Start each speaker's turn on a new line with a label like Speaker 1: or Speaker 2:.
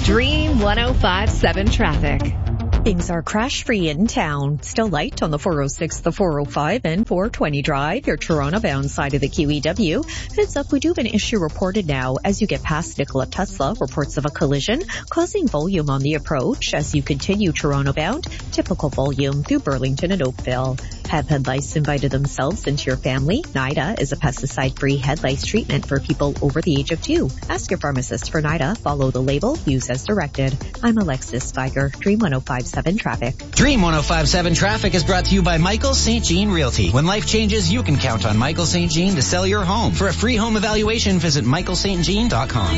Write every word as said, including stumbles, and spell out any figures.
Speaker 1: Dream one oh five point seven traffic.
Speaker 2: Things are crash-free in town. Still light on the four oh six, the four oh five, and four twenty Drive, your Toronto-bound side of the Q E W. Heads up, we do have an issue reported now as you get past Nikola Tesla. Reports of a collision causing volume on the approach as you continue Toronto-bound. Typical volume through Burlington and Oakville. Have head lice invited themselves into your family? NIDA is a pesticide-free head lice treatment for people over the age of two. Ask your pharmacist for NIDA. Follow the label. Use as directed. I'm Alexis Spiger, Dream one oh five point seven Traffic.
Speaker 3: Dream one oh five point seven Traffic is brought to you by Michael Saint Jean Realty. When life changes, you can count on Michael Saint Jean to sell your home. For a free home evaluation, visit michael st jean dot com.